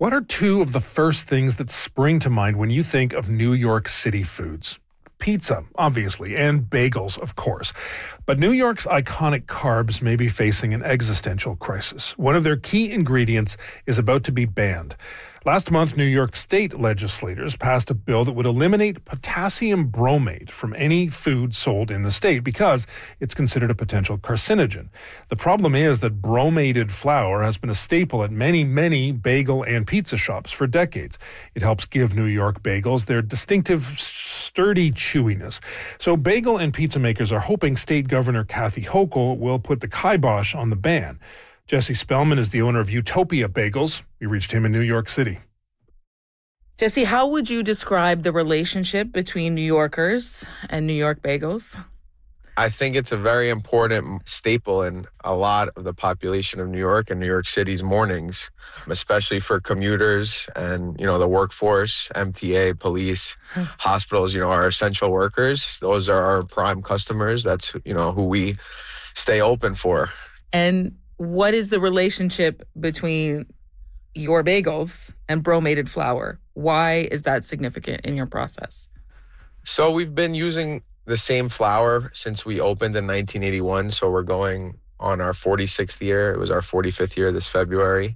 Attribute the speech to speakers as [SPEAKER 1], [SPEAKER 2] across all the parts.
[SPEAKER 1] What are two of the first things that spring to mind when you think of New York City foods? Pizza, obviously, and bagels, of course. But New York's iconic carbs may be facing an existential crisis. One of their key ingredients is about to be banned. Last month, New York state legislators passed a bill that would eliminate potassium bromate from any food sold in the state because it's considered a potential carcinogen. The problem is that bromated flour has been a staple at many bagel and pizza shops for decades. It helps give New York bagels their distinctive, sturdy chewiness. So bagel and pizza makers are hoping State Governor Kathy Hochul will put the kibosh on the ban. Jesse Spellman is the owner of Utopia Bagels. We reached him in New York City.
[SPEAKER 2] Jesse, how would you describe the relationship between New Yorkers and New York bagels?
[SPEAKER 3] I think it's a very important staple in a lot of the population of New York and New York City's mornings, especially for commuters and, the workforce, MTA, police, hospitals, our essential workers. Those are our prime customers. That's, who we stay open for.
[SPEAKER 2] And what is the relationship between your bagels and bromated flour? Why is that significant in your process?
[SPEAKER 3] So we've been using the same flour since we opened in 1981. So we're going on our 46th year. It was our 45th year this February.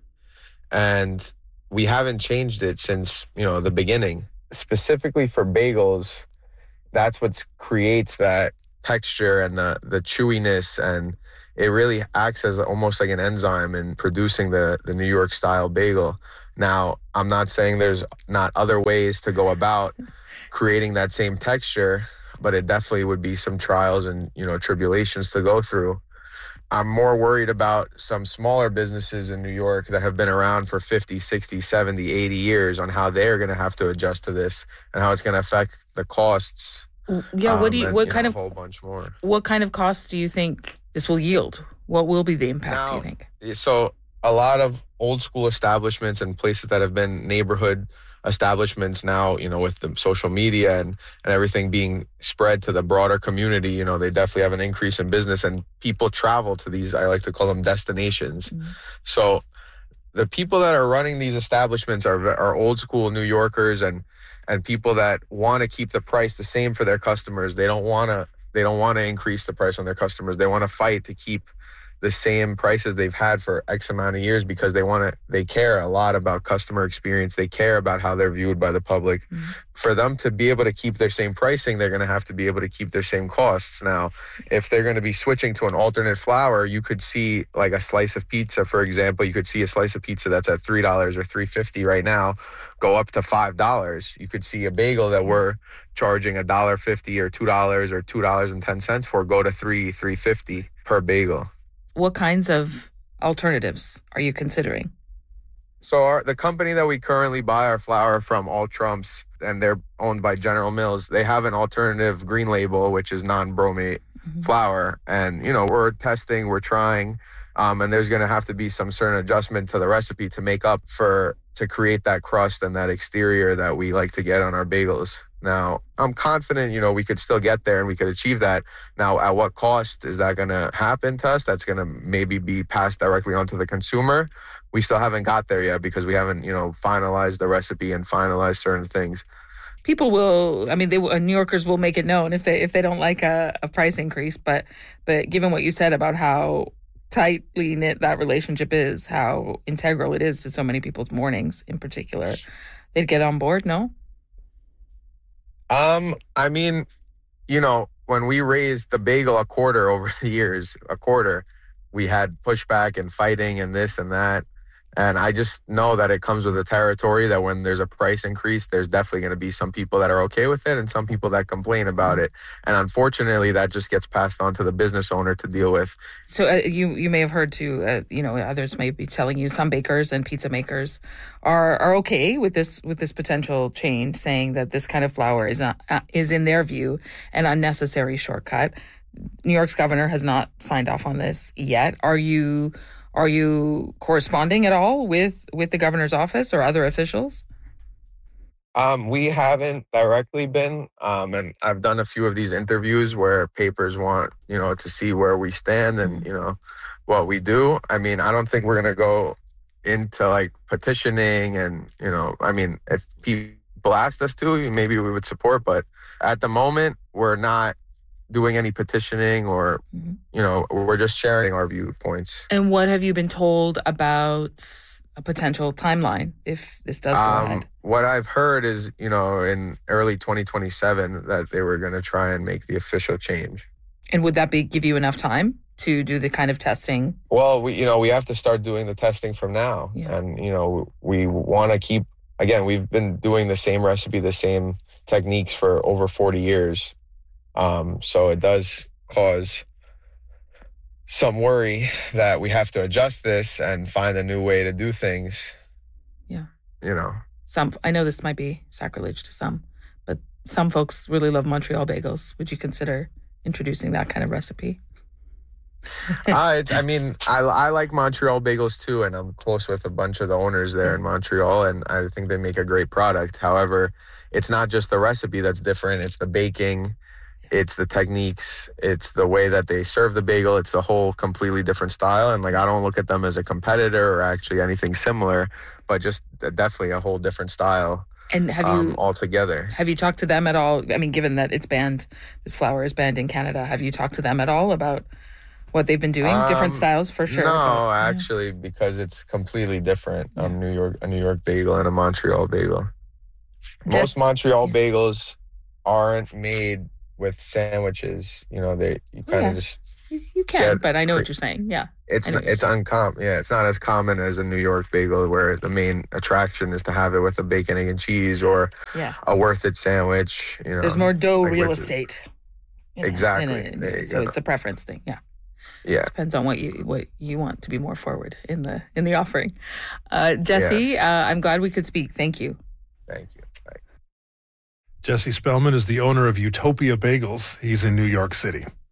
[SPEAKER 3] And we haven't changed it since, the beginning. Specifically for bagels, that's what creates that texture and the chewiness, and it really acts as almost like an enzyme in producing the New York style bagel. Now, I'm not saying there's not other ways to go about creating that same texture, but it definitely would be some trials and, tribulations to go through. I'm more worried about some smaller businesses in New York that have been around for 50, 60, 70, 80 years on how they're going to have to adjust to this and how it's going to affect the costs.
[SPEAKER 2] Yeah, what kind of
[SPEAKER 3] a whole bunch more.
[SPEAKER 2] What kind of costs do you think this will yield? What will be the impact, do you think?
[SPEAKER 3] So a lot of old school establishments and places that have been neighborhood establishments now, with the social media and everything being spread to the broader community, they definitely have an increase in business, and people travel to these, I like to call them destinations. Mm-hmm. So the people that are running these establishments are old school New Yorkers and people that want to keep the price the same for their customers. They don't want to increase the price on their customers. They want to fight to keep the same prices they've had for X amount of years because they care a lot about customer experience. They care about how they're viewed by the public. Mm-hmm. For them to be able to keep their same pricing, they're going to have to be able to keep their same costs. Now, if they're going to be switching to an alternate flour, you could see like a slice of pizza, for example, you could see a slice of pizza that's at $3 or $3.50 right now go up to $5. You could see a bagel that we're charging $1.50 or $2 or $2.10 for go to $3.50 per bagel.
[SPEAKER 2] What kinds of alternatives are you considering?
[SPEAKER 3] So the company that we currently buy our flour from, All Trumps, and they're owned by General Mills, they have an alternative green label, which is non-bromate flour. And, we're testing, we're trying, and there's going to have to be some certain adjustment to the recipe to make up to create that crust and that exterior that we like to get on our bagels. Now, I'm confident, we could still get there and we could achieve that. Now, at what cost is that going to happen to us? That's going to maybe be passed directly onto the consumer. We still haven't got there yet because we haven't, finalized the recipe and finalized certain things.
[SPEAKER 2] People will, New Yorkers will make it known if they don't like a price increase. But given what you said about how tightly knit that relationship is, how integral it is to so many people's mornings in particular, they'd get on board, no?
[SPEAKER 3] When we raised the bagel a quarter over the years, we had pushback and fighting and this and that. And I just know that it comes with the territory that when there's a price increase, there's definitely going to be some people that are okay with it and some people that complain about it. And unfortunately, that just gets passed on to the business owner to deal with.
[SPEAKER 2] So you may have heard too, others may be telling you some bakers and pizza makers are okay with this potential change, saying that this kind of flour is in their view an unnecessary shortcut. New York's governor has not signed off on this yet. Are you corresponding at all with the governor's office or other officials?
[SPEAKER 3] We haven't directly been, and I've done a few of these interviews where papers want, to see where we stand and, what we do. I don't think we're going to go into like petitioning and, you know, I mean, if people asked us to, maybe we would support, but at the moment we're not doing any petitioning or, you know, we're just sharing our viewpoints.
[SPEAKER 2] And what have you been told about a potential timeline if this does go ahead?
[SPEAKER 3] What I've heard is, you know, in early 2027 that they were going to try and make the official change.
[SPEAKER 2] And would that give you enough time to do the kind of testing?
[SPEAKER 3] Well, we have to start doing the testing from now.
[SPEAKER 2] Yeah.
[SPEAKER 3] And, you know, we want to keep, again, we've been doing the same recipe, the same techniques for over 40 years. So it does cause some worry that we have to adjust this and find a new way to do things.
[SPEAKER 2] Yeah.
[SPEAKER 3] You know.
[SPEAKER 2] I know this might be sacrilege to some, but some folks really love Montreal bagels. Would you consider introducing that kind of recipe?
[SPEAKER 3] I mean, I like Montreal bagels too, and I'm close with a bunch of the owners there in Montreal, and I think they make a great product. However, it's not just the recipe that's different. It's the baking, it's the techniques, it's the way that they serve the bagel. It's a whole completely different style. And like, I don't look at them as a competitor or actually anything similar, but just definitely a whole different style.
[SPEAKER 2] And
[SPEAKER 3] altogether.
[SPEAKER 2] Have you talked to them at all? I mean, given that it's banned, this flour is banned in Canada, have you talked to them at all about what they've been doing? Different styles for sure.
[SPEAKER 3] No, actually, because it's completely different. A New York bagel and a Montreal bagel. Most Montreal bagels aren't made with sandwiches. You know, you kind of just
[SPEAKER 2] you can, but I know what you're saying. Yeah,
[SPEAKER 3] it's uncommon. Yeah, it's not as common as a New York bagel, where the main attraction is to have it with a bacon, egg, and cheese or a Worth It sandwich. You know,
[SPEAKER 2] there's more dough real estate.
[SPEAKER 3] Exactly.
[SPEAKER 2] So it's a preference thing. Yeah.
[SPEAKER 3] Yeah.
[SPEAKER 2] Depends on what you want to be more forward in the offering. Jesse, I'm glad we could speak. Thank you.
[SPEAKER 3] Thank you. Bye.
[SPEAKER 1] Jesse Spellman is the owner of Utopia Bagels. He's in New York City.